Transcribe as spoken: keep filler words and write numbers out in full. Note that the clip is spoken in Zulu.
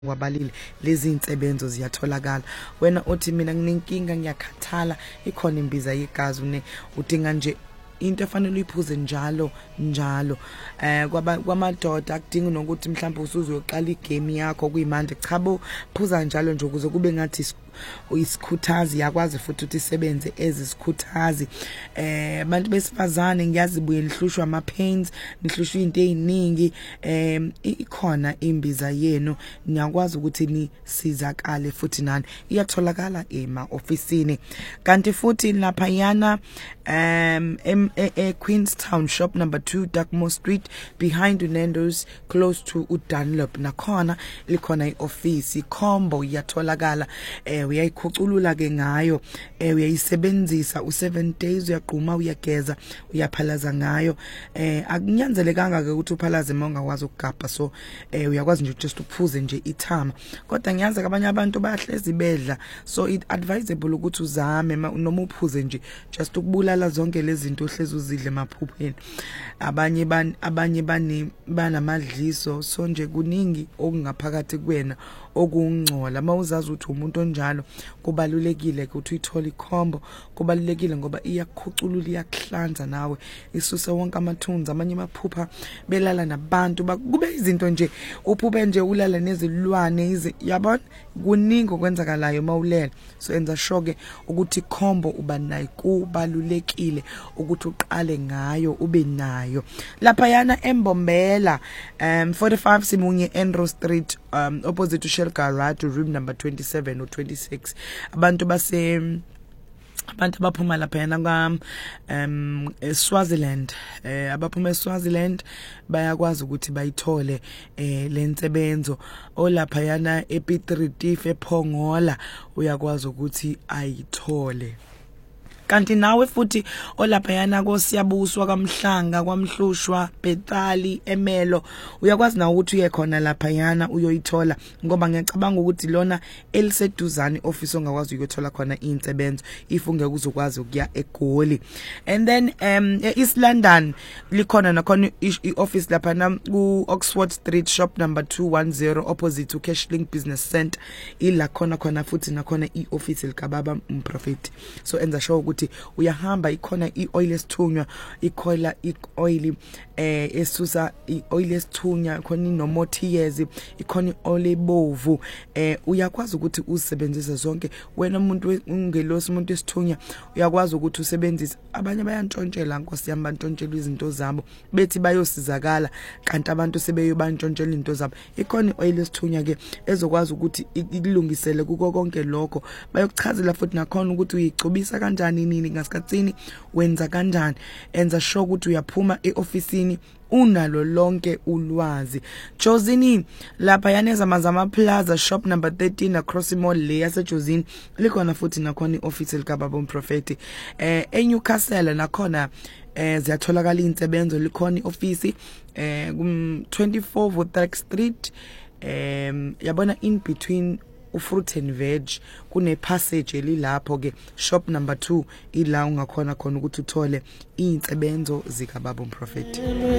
wabalile lezi insebenzo ziyatholakala wena uthi mina nginenkinga ngiyakhathala ikhona imbiza yegazi une udinga nje into efanele uyiphuze njalo njalo eh kwamadoda akudinga nokuthi mhlawumbe usuzoqala igame yakho kuyimanje chabo phuza njalo nje ukuze kube ngathi isikhuthazi yakwazi futhi ukuthi isebenze ezisikhuthazi eh abantu besifazane ngiyazibuye nihlushwa ama pains nihlushwa into eziningi eh ikhona imbiza yenu niyakwazi ukuthi nisizakale futhi nani iyatholakala ema officeini kanti futhi lapha yana um e Queenstown shop number two Dartmoor Street behind Unendo's close to uDunlop nakhona likhona ioffice combo iyatholakala eh uyayikhuculula ke ngayo eh uyayisebenzisa u seven days uyaqhuma uyageza uyaphalaza ngayo eh akunyanzelekanga ke ukuthi uphalaze mawungakwazi ukugabha so eh uyakwazi nje just uphuze nje ithama kodwa ngiyazi abanye abantu bayahlezi bedla so it advisable ukuthi uzame noma uphuze nje just ukubulala zonke lezi zinto ohlezi uzidle emaphupheni abanye bani abanye bani banamadliso so nje kuningi okungaphakathi kuwena okungcola mawuzazi ukuthi umuntu onjalo kubalulekile ukuthi uyithola ikhombo kubalulekile ngoba iyakhuculula iyakhlanza nawe isusa wonke amathunzi amanye maphupha belala nabantu kube izinto nje uphuphe nje ulala nezilwane ize yabona kuningi okwenzakalayo mawulela so enza shoke ukuthi ikhombo uba nayo kubalulekile ukuthi uqale ngayo ube nayo lapha yana eMbombela um forty-five Simunye Enro Street um opposite to Shell Garage room number twenty-seven or twenty-six abantu base abantu abaphuma lapha yana kwa um Swaziland eh abaphuma eSwaziland bayakwazi ukuthi bayithole eh lensebenzo olapha yana ePitritif ePhongola uyakwazi ukuthi ayithole kanti nawe futhi olapha yana koSiyabuswa kaMhlanga kwaMhlushwa Betali Emelo uyakwazi nawe ukuthi uye khona lapha yana uyoyithola ngoba ngiyacabanga ukuthi lona eliseduzane office ongakwazi ukuthola khona insebenzo ifunge ukuzokwazi ukuya eGoli and then um eEast London likhona nakhona ioffice lapha na ku Oxford Street shop number two ten opposite to Cashlink Business Center ila khona khona futhi nakhona ioffice likababa Mprofeti so enza sure ukuthi uyahamba ikhona ioil esithunywa ikhola ioil eh esusa ioil esithunywa khona inomothiyezi ikhona oil ebovu eh uyakwazi ukuthi usebenzise zonke wena umuntu ungelosi umuntu esithunywa uyakwazi ukuthi usebenzise abanye bayantshontshela nkosi yami bantshontshela izinto zabo bethi bayosizakala kanti abantu sebeyobantshontshela izinto zabo ikhona ioil esithunywa ke ezokwazi ukuthi ikulungisele kuko konke lokho bayokuchazela futhi nakhona ukuthi uyicubisa kanjani nini ngasikhatsini wenza kanjani enza sure ukuthi uyaphuma eofficeini unalo lonke ulwazi Josini lapha yaneza Mazama Plaza shop number thirteen across mall le yase Josini likhona futhi nakhona ioffice likababa uMprofeti eh eNewcastle nakhona eh ziyatholakala insebenzo likhona ioffice eh twenty-four Votrack Street em yabona in between ufruit and veg kune passage elilapho ke shop number two ila ungakhona khona ukuthi uthole insebenzo zika baba uMprofeti.